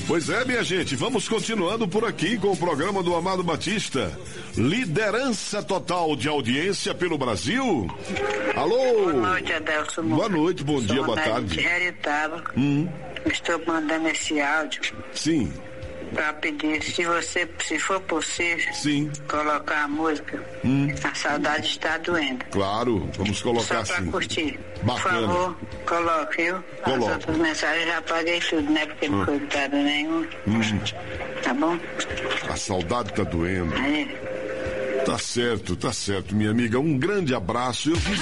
Pois é, minha gente, vamos continuando por aqui com o programa do Amado Batista. Liderança total de audiência pelo Brasil. Alô? Boa noite, Adelson. Boa noite, bom dia, boa tarde. Estou mandando esse áudio. Sim. Para pedir, se for possível, sim, colocar a música. A saudade está doendo. Claro, vamos colocar só para curtir. Bacana. Por favor, coloque, viu? As outras mensagens já paguei tudo, né? Porque não foi dado nenhum. Tá bom? A saudade está doendo. Aí. Tá certo, minha amiga. Um grande abraço. Eu vi